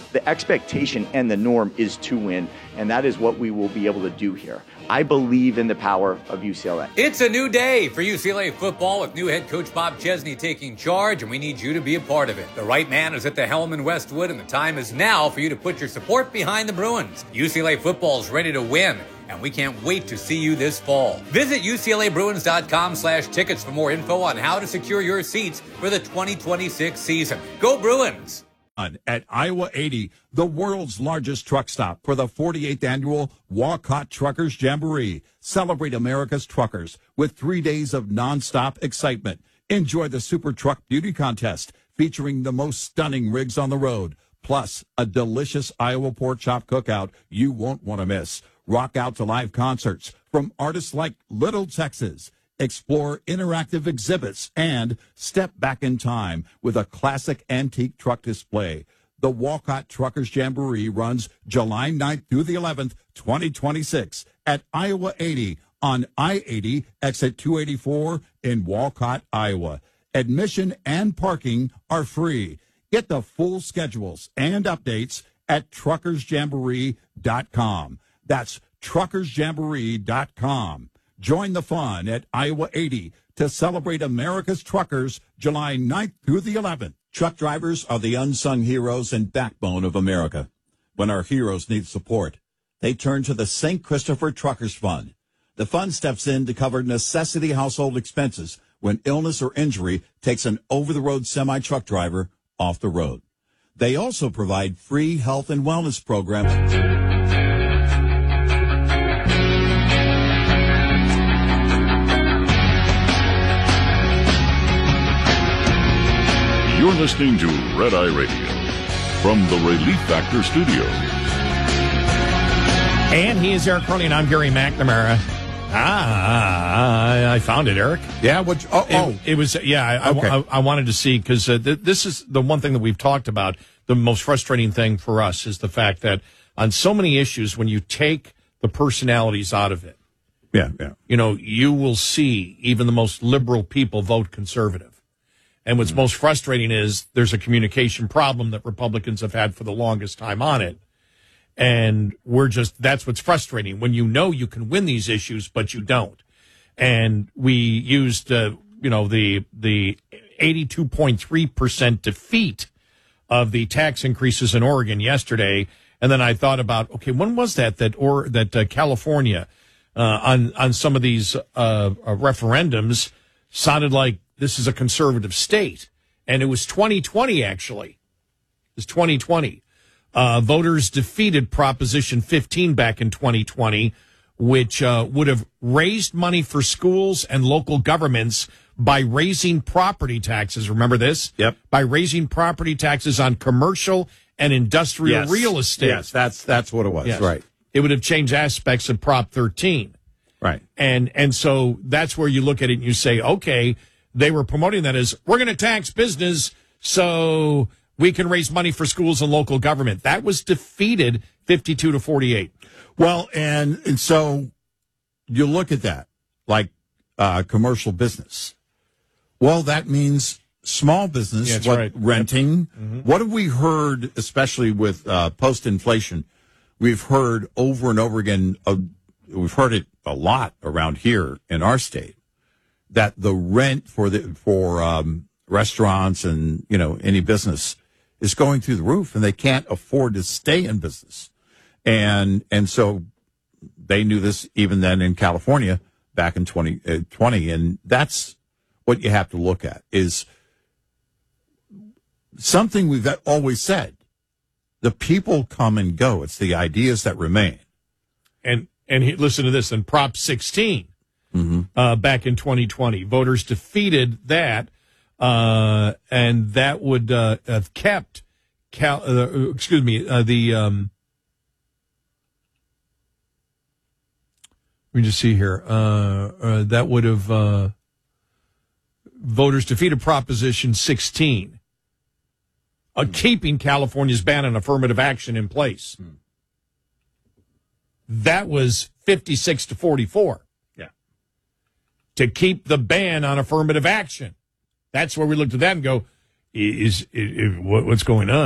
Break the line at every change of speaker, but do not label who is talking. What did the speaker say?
The expectation and the norm is to win, and that is what we will be able to do here. I believe in the power of UCLA.
It's a new day for UCLA football with new head coach Bob Chesney taking charge, and we need you to be a part of it. The right man is at the helm in Westwood, and the time is now for you to put your support behind the Bruins. UCLA football is ready to win, and we can't wait to see you this fall. Visit UCLABruins.com/tickets for more info on how to secure your seats for the 2026 season. Go Bruins!
At Iowa 80, the world's largest truck stop for the 48th annual Walcott Truckers Jamboree. Celebrate America's truckers with 3 days of nonstop excitement. Enjoy the Super Truck Beauty Contest featuring the most stunning rigs on the road, plus a delicious Iowa pork chop cookout you won't want to miss. Rock out to live concerts from artists like Little Texas. Explore interactive exhibits and step back in time with a classic antique truck display. The Walcott Truckers Jamboree runs July 9th through the 11th, 2026 at Iowa 80 on I-80 exit 284 in Walcott, Iowa. Admission and parking are free. Get the full schedules and updates at truckersjamboree.com. That's truckersjamboree.com. Join the fun at Iowa 80 to celebrate America's truckers July 9th through the 11th. Truck drivers are the unsung heroes and backbone of America. When our heroes need support, they turn to the St. Christopher Truckers Fund. The fund steps in to cover necessity household expenses when illness or injury takes an over-the-road semi-truck driver off the road. They also provide free health and wellness programs.
You're listening to Red Eye Radio from the Relief Factor Studio.
And he is Eric Curley, and I'm Gary McNamara. I found it, Eric.
Yeah,
it was. Yeah,
okay.
I wanted to see because this is the one thing that we've talked about. The most frustrating thing for us is the fact that on so many issues, when you take the personalities out of it, you will see even the most liberal people vote conservative. And what's most frustrating is there's a communication problem that Republicans have had for the longest time on it. And that's what's frustrating when you know you can win these issues, but you don't. And we used, the 82.3% defeat of the tax increases in Oregon yesterday. And then I thought about, okay, when was that California, on some of these, referendums sounded like this is a conservative state. And it was 2020, actually. It was 2020. Voters defeated Proposition 15 back in 2020, which would have raised money for schools and local governments by raising property taxes. Remember this?
Yep.
By raising property taxes on commercial and industrial real estate.
Yes, that's what it was.
Yes.
Right.
It would have changed aspects of Prop 13.
Right.
And so that's where you look at it and you say, okay, they were promoting that as we're going to tax business so we can raise money for schools and local government. That was defeated 52-48.
Well, and so you look at that like commercial business. Well, that means small business, renting. Mm-hmm. What have we heard, especially with post-inflation? We've heard over and over again, we've heard it a lot around here in our state, that the rent for restaurants and, any business is going through the roof, and they can't afford to stay in business. And so they knew this even then in California back in 2020. And that's what you have to look at, is something we've always said. The people come and go. It's the ideas that remain.
And listen to this. In Prop 16, back in 2020, voters defeated that, and that would have kept let me just see here. That would have voters defeated Proposition 16, keeping California's ban on affirmative action in place. That was 56-44.
Yeah.
To keep the ban on affirmative action. That's where we looked at that and go, what's going on?